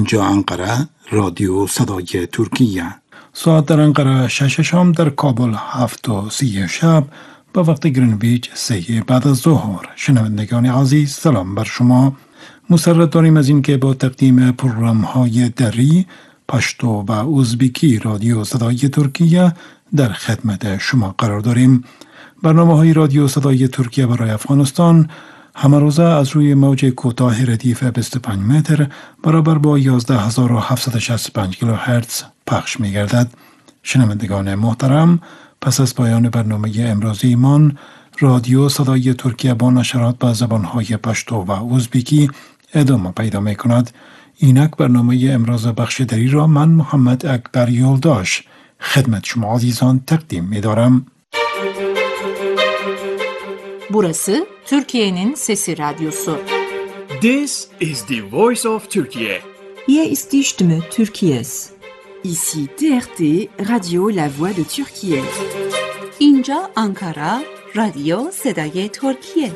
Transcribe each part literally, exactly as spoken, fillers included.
اینجا انقره رادیو صدای ترکیه. ساعت در انقره شش شام، در کابل هفت و سی شب، با وقت گرینویچ سه بعد از ظهر. شنوندگان عزیز، سلام بر شما. مسرت داریم از این که با تقدیم پروگرام های دری، پشتو و ازبکی رادیو صدای ترکیه در خدمت شما قرار داریم. برنامه های رادیو صدای ترکیه برای افغانستان همه روزه از روی موج کوتاه ردیف بیست و پنج متر برابر با یازده هزار و هفتصد و شصت و پنج کیلوهرتز پخش می گردد. شنوندگان محترم، پس از پایان برنامه امروزی من، رادیو صدای ترکیه با نشرات به زبانهای پشتو و ازبکی ادامه پیدا می کند. اینک برنامه امروز بخش دری را من محمد اکبر یولداش خدمت شما عزیزان تقدیم می دارم. Burası Türkiye'nin Sesi Radyosu. This is the voice of Turkey. Hier ist die Stimme Türkiye's. Ici T R T, Radio La Voix de Türkiye. اینجا آنکارا، رادیو صدای ترکیه.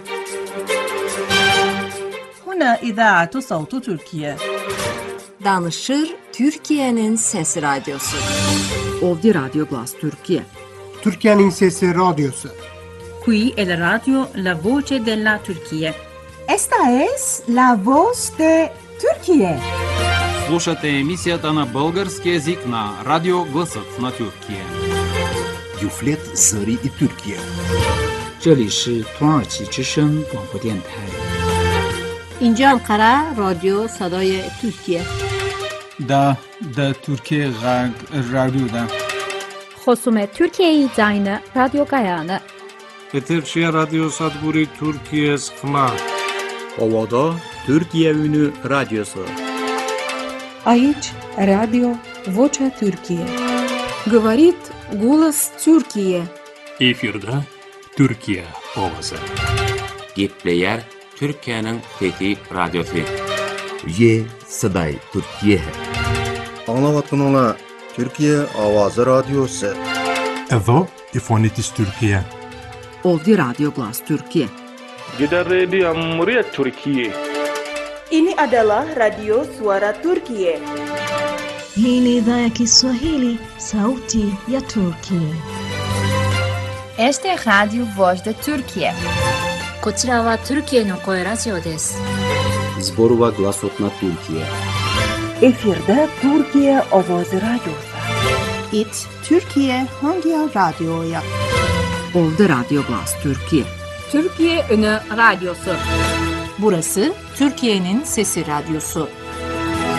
هنا إذاعة صوت تركيا. Danışır Türkiye'nin Sesi Radyosu. Ovdje Radio Glas Türkiye. Türkiye'nin Sesi Radyosu. Qui è la radio La Voce della Turquía. Esta es La Voz de Turquía. Слушате емисията на български език на Радио Гласът на Тюркия. Юфлет Зари и Türkiye. 这里是土耳其之声广播电台。 اینجا انقره رادیو صدای ترکیه. دا دا ترکیه غرب رادیو دا. خصوم ترکیه زاین رادیو گایانه. Eterşehir Radyo Sadburi Türkiye Sıkma. Ovada Türkiye Ünü Radyosu. Aici Radio Vocea Türkiye. Говорит голос Türkiye. Efirde Türkiye Ovası. Gitleyer Türkiye'nin Fethi Radyosu. Ye Saday Türkiye. Anlavatın Türkiye Avazı Radyosu. Evo İfonitis Türkiye. Ovdje Radio Glas Türkiye. Gider Radio Cumhuriyet Türkiye. Ini adalah Radio Suara Turkiye. Hii ni idhaa ya Kiswahili, sauti ya Turkiye. Este es Radio Voz de Turkiye. こちらはトルキエの声ラジオです。 Zborova Glasot na Türkiye. Efirde Türkiye Ovoz Radyosu. It Türkiye Hangi Radyo'ya? Ovdje Radio Glas Türkiye. Türkiye Ünü Radyosu. Burası Türkiye'nin Sesi Radyosu.